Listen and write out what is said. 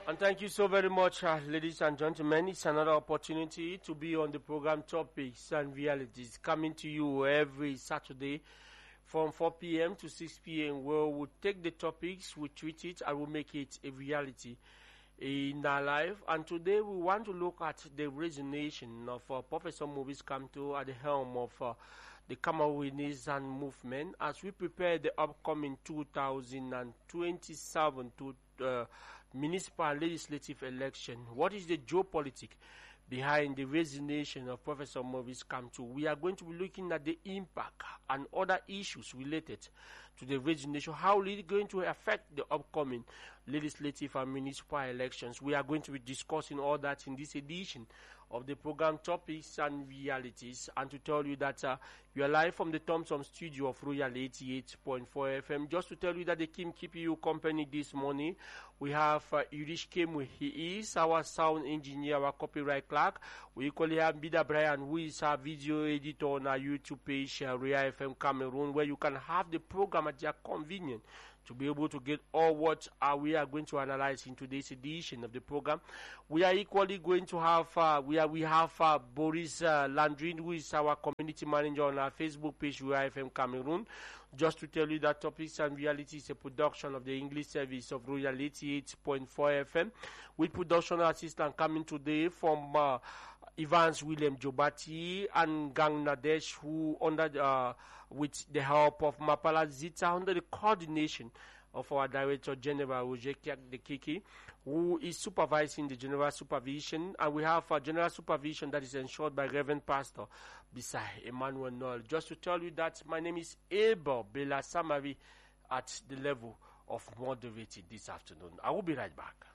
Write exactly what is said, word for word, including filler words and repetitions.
And thank you so very much, uh, ladies and gentlemen. It's another opportunity to be on the program Topics and Realities, coming to you every Saturday from four p m to six p m, where we'll take the topics, we treat it, and we'll make it a reality in our life. And today we want to look at the resignation of uh, Professor Maurice Kamto at the helm of uh, the Cameroonese movement as we prepare the upcoming two thousand twenty-seven to uh, municipal legislative election. What is the geopolitics behind the resignation of Professor Maurice Kamto? We are going to be looking at the impact and other issues related to the resignation. How is it going to affect the upcoming legislative and municipal elections? We are going to be discussing all that in this edition of the program Topics and Realities, and to tell you that uh, we are live from the Thompson studio of Royal eighty-eight point four F M. Just to tell you that the team keep you company this morning. We have uh, Irish Kemu. He is our sound engineer, our copyright clerk. We equally have Bida Brian, who is our video editor on our YouTube page, uh, Royal F M Cameroon, where you can have the program at your convenience to be able to get all what uh, we are going to analyze in today's edition of the program. We are equally going to have uh, we are we have uh, Boris uh, Landrin, who is our community manager on our Facebook page, Royal F M Cameroon. Just to tell you that Topics and Reality is a production of the English service of Royal eighty-eight point four F M, with production assistant coming today from uh, Evans William Jobati and Gang Nadesh, who under uh, with the help of Mapala Zita, under the coordination of our Director General Roger Kiki, who is supervising the general supervision, and we have a general supervision that is ensured by Reverend Pastor Bisai Emmanuel Noel. Just to tell you that my name is Abel Bela Samari at the level of moderated this afternoon. I will be right back.